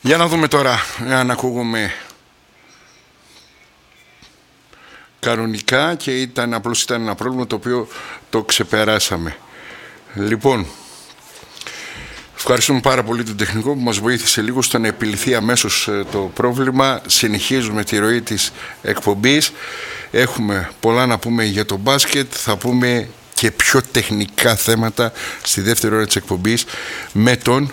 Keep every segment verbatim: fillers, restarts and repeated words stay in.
Για να δούμε τώρα αν ακούγουμε κανονικά και ήταν, απλώς ήταν ένα πρόβλημα το οποίο το ξεπεράσαμε. Λοιπόν, ευχαριστούμε πάρα πολύ τον τεχνικό που μας βοήθησε λίγο στο να επιληθεί αμέσως το πρόβλημα. Συνεχίζουμε τη ροή της εκπομπής. Έχουμε πολλά να πούμε για το μπάσκετ. Θα πούμε και πιο τεχνικά θέματα στη δεύτερη ώρα της εκπομπής με τον...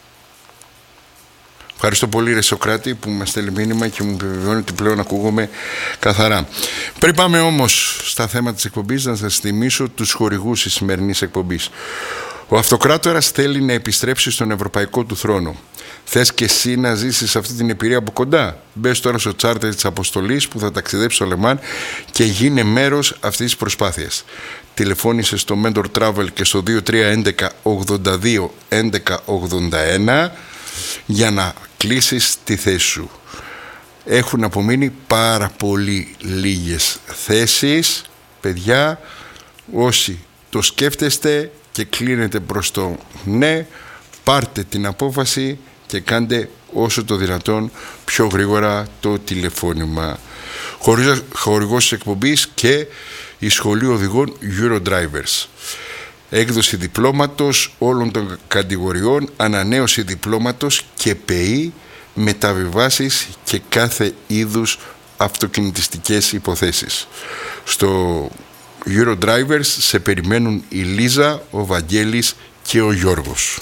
Ευχαριστώ πολύ ρε Σοκράτη που μας στέλνει μήνυμα και μου επιβεβαιώνει ότι πλέον ακούγομαι καθαρά. Πριν πάμε όμως στα θέματα της εκπομπής, να σας θυμίσω τους χορηγούς της σημερινής εκπομπής. Ο Αυτοκράτορας θέλει να επιστρέψει στον ευρωπαϊκό του θρόνο. Θες και εσύ να ζήσεις αυτή την εμπειρία από κοντά? Μπες τώρα στο τσάρτερ της αποστολής που θα ταξιδέψει στο Λεμάν και γίνε μέρος αυτής της προσπάθειας. Τηλεφώνησε στο Mentor Travel και στο δύο τρία ένα ένα ογδόντα δύο έντεκα ογδόντα ένα για να κλείσεις τη θέση σου. Έχουν απομείνει πάρα πολύ λίγες θέσεις. Παιδιά, όσοι το σκέφτεστε και κλείνετε προς το ναι, πάρτε την απόφαση και κάντε όσο το δυνατόν πιο γρήγορα το τηλεφώνημα. Χορηγός της εκπομπής και η Σχολή Οδηγών Eurodrivers. Έκδοση διπλώματος όλων των κατηγοριών, ανανέωση διπλώματος και ΠΕΗ, μεταβιβάσεις και κάθε είδους αυτοκινητιστικές υποθέσεις. Στο Eurodrivers σε περιμένουν η Λίζα, ο Βαγγέλης και ο Γιώργος.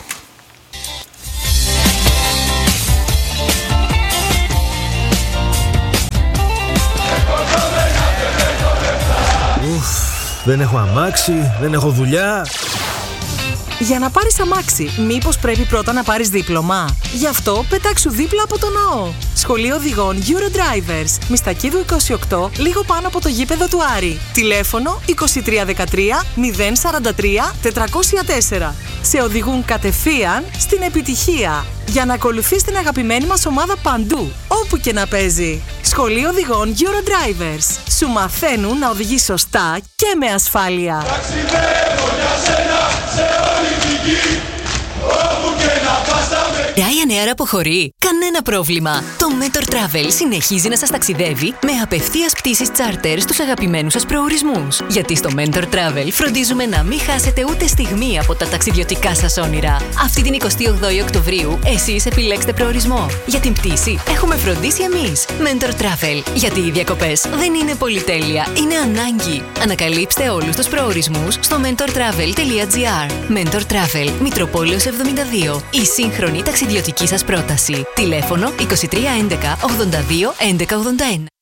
Δεν έχω αμάξι, δεν έχω δουλειά. Για να πάρεις αμάξι, μήπως πρέπει πρώτα να πάρεις δίπλωμα? Γι' αυτό πετάξου δίπλα από το ναό. Σχολείο Οδηγών Eurodrivers, Μιστακίδου είκοσι οκτώ, λίγο πάνω από το γήπεδο του Άρη. Τηλέφωνο είκοσι τρία δεκατρία μηδέν σαράντα τρία τετρακόσια τέσσερα. Σε οδηγούν κατευθείαν στην επιτυχία για να ακολουθείς την αγαπημένη μας ομάδα παντού, όπου και να παίζει. Σχολείο Οδηγών Eurodrivers. Σου μαθαίνουν να οδηγείς σωστά και με ασφάλεια. Ταξιδεύω για σένα σε όλη τη γη, όπου και να πας θα με... Ryanair αποχωρεί. Κανένα πρόβλημα. Το Mentor Travel συνεχίζει να σας ταξιδεύει με απευθείας πτήσεις charter στους αγαπημένους σας προορισμούς. Γιατί στο Mentor Travel φροντίζουμε να μην χάσετε ούτε στιγμή από τα ταξιδιωτικά σας όνειρα. Αυτή την εικοστή όγδοη Οκτωβρίου εσείς επιλέξτε προορισμό. Για την πτήση έχουμε φροντίσει εμείς. Mentor Travel. Γιατί οι διακοπές δεν είναι πολυτέλεια, είναι ανάγκη. Ανακαλύψτε όλους τους προορισμούς στο mentor travel τελεία gr. Mentor Travel, Μητροπόλεως εβδομήντα δύο. Η σύγχρονη ταξιδιωτική σας πρόταση. Τηλέφωνο είκοσι τρία έντεκα ογδόντα δύο έντεκα ογδόντα ένα.